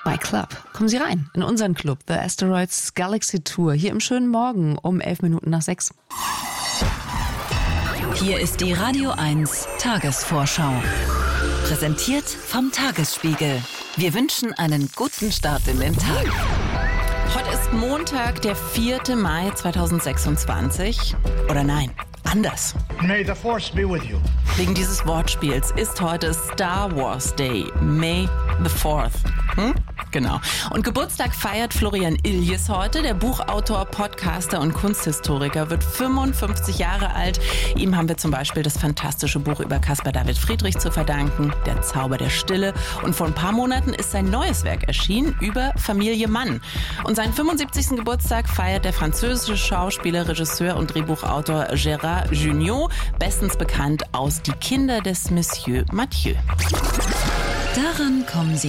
bei Club. Kommen Sie rein in unseren Club, The Asteroids Galaxy Tour, hier im schönen Morgen um 6:11. Hier ist die Radio 1 Tagesvorschau. Präsentiert vom Tagesspiegel. Wir wünschen einen guten Start in den Tag. Heute ist Montag, der 4. Mai 2026. Oder nein, anders. May the Force be with you. Wegen dieses Wortspiels ist heute Star Wars Day. May the 4th. Genau. Und Geburtstag feiert Florian Iljes heute. Der Buchautor, Podcaster und Kunsthistoriker wird 55 Jahre alt. Ihm haben wir zum Beispiel das fantastische Buch über Caspar David Friedrich zu verdanken, Der Zauber der Stille. Und vor ein paar Monaten ist sein neues Werk erschienen über Familie Mann. Und seinen 75. Geburtstag feiert der französische Schauspieler, Regisseur und Drehbuchautor Gérard Jugnot, bestens bekannt aus Die Kinder des Monsieur Mathieu. Daran kommen Sie